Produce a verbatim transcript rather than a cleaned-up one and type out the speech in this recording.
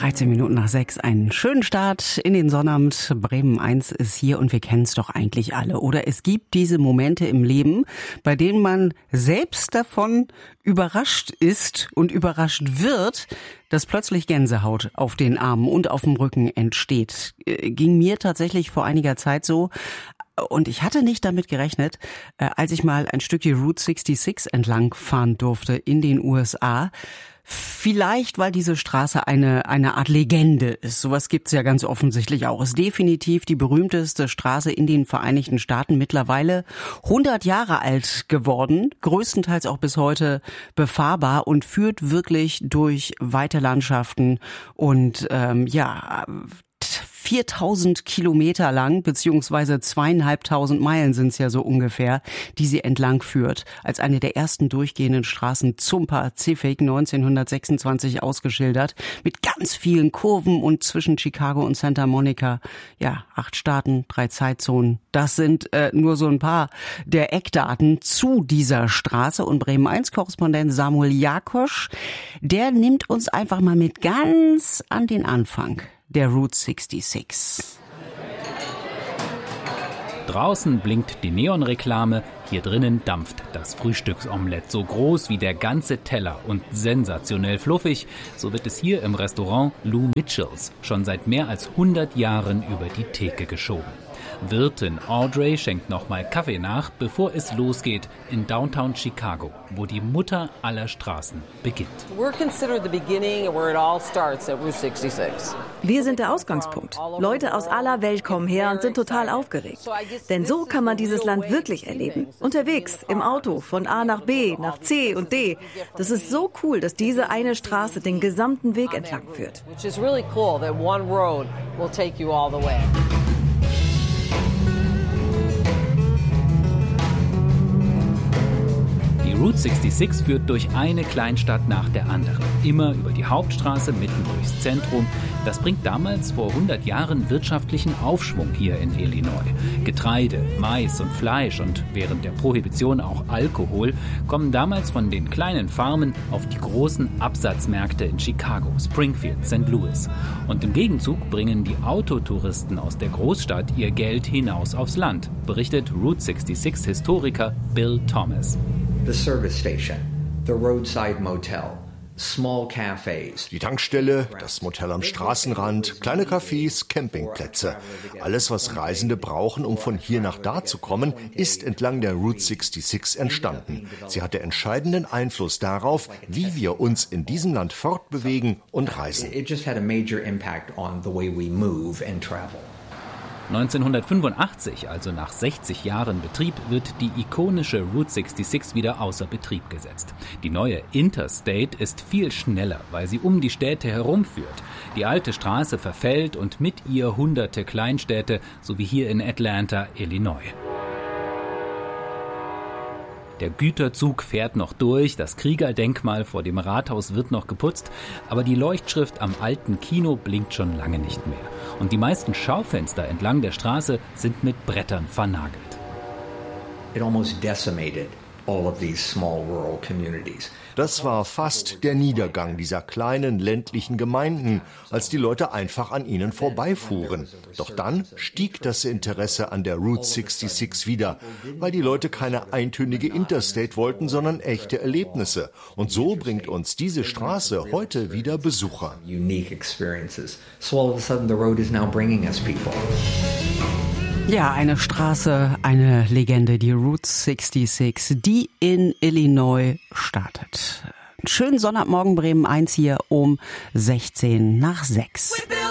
dreizehn Minuten nach sechs, einen schönen Start in den Sonnabend. Bremen eins ist hier und wir kennen es doch eigentlich alle. Oder es gibt diese Momente im Leben, bei denen man selbst davon überrascht ist und überrascht wird, dass plötzlich Gänsehaut auf den Armen und auf dem Rücken entsteht. Ging mir tatsächlich vor einiger Zeit so. Und ich hatte nicht damit gerechnet, als ich mal ein Stück die Route sechsundsechzig entlang fahren durfte in den U S A. Vielleicht, weil diese Straße eine eine Art Legende ist. Sowas gibt's ja ganz offensichtlich auch. Ist definitiv die berühmteste Straße in den Vereinigten Staaten. Mittlerweile hundert Jahre alt geworden, größtenteils auch bis heute befahrbar und führt wirklich durch weite Landschaften und ähm, ja viertausend Kilometer lang, beziehungsweise zweieinhalbtausend Meilen sind es ja so ungefähr, die sie entlang führt. Als eine der ersten durchgehenden Straßen zum Pazifik neunzehnhundertsechsundzwanzig ausgeschildert. Mit ganz vielen Kurven und zwischen Chicago und Santa Monica. Ja, acht Staaten, drei Zeitzonen. Das sind äh, nur so ein paar der Eckdaten zu dieser Straße. Und Bremen eins Korrespondent Samuel Jakosch, der nimmt uns einfach mal mit ganz an den Anfang der Route sechsundsechzig. Draußen blinkt die Neonreklame, hier drinnen dampft das Frühstücksomelett. So groß wie der ganze Teller und sensationell fluffig. So wird es hier im Restaurant Lou Mitchells schon seit mehr als hundert Jahren über die Theke geschoben. Wirtin Audrey schenkt nochmal Kaffee nach, bevor es losgeht in Downtown Chicago, wo die Mutter aller Straßen beginnt. Wir sind der Ausgangspunkt. Leute aus aller Welt kommen her und sind total aufgeregt. Denn so kann man dieses Land wirklich erleben. Unterwegs, im Auto, von A nach B, nach C und D. Das ist so cool, dass diese eine Straße den gesamten Weg entlang führt. Die Route sechsundsechzig führt durch eine Kleinstadt nach der anderen. Immer über die Hauptstraße, mitten durchs Zentrum. Das bringt damals vor hundert Jahren wirtschaftlichen Aufschwung hier in Illinois. Getreide, Mais und Fleisch und während der Prohibition auch Alkohol kommen damals von den kleinen Farmen auf die großen Absatzmärkte in Chicago, Springfield, Sankt Louis. Und im Gegenzug bringen die Autotouristen aus der Großstadt ihr Geld hinaus aufs Land, berichtet Route sechsundsechzig-Historiker Bill Thomas. The service station, the roadside motel, small cafes. Die Tankstelle, das Motel am Straßenrand, kleine Cafés, Campingplätze. Alles, was Reisende brauchen, um von hier nach da zu kommen, ist entlang der Route sechsundsechzig entstanden. Sie hatte entscheidenden Einfluss darauf, wie wir uns in diesem Land fortbewegen und reisen. It just had a major impact on the way we move and travel. neunzehnhundertfünfundachtzig, also nach sechzig Jahren Betrieb, wird die ikonische Route sechsundsechzig wieder außer Betrieb gesetzt. Die neue Interstate ist viel schneller, weil sie um die Städte herumführt. Die alte Straße verfällt und mit ihr hunderte Kleinstädte, so wie hier in Atlanta, Illinois. Der Güterzug fährt noch durch, das Kriegerdenkmal vor dem Rathaus wird noch geputzt, aber die Leuchtschrift am alten Kino blinkt schon lange nicht mehr. Und die meisten Schaufenster entlang der Straße sind mit Brettern vernagelt. It almost decimated all of these small rural communities. Das war fast der Niedergang dieser kleinen ländlichen Gemeinden, als die Leute einfach an ihnen vorbeifuhren. Doch dann stieg das Interesse an der Route sechsundsechzig wieder, weil die Leute keine eintönige Interstate wollten, sondern echte Erlebnisse. Und so bringt uns diese Straße heute wieder Besucher. Unique experiences. So all of a sudden the road is now bringing us people. Ja, eine Straße, eine Legende, die Route sechsundsechzig, die in Illinois startet. Schönen Sonntagmorgen Bremen eins hier um sechzehn nach sechs.